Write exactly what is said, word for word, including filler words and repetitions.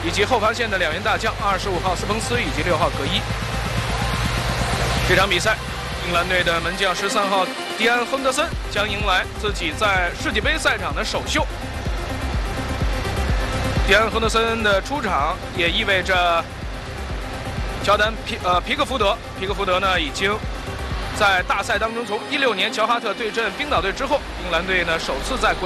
以及后防线的两员大将二十五号斯彭斯以及六号格伊。这场比赛，英格兰队的门将十三号迪安·亨德森将迎来自己在世界杯赛场的首秀。迪安·亨德森的出场也意味着乔丹皮呃皮克福德，皮克福德呢已经在大赛当中，从一六年乔哈特对阵冰岛队之后，英格兰队呢首次在国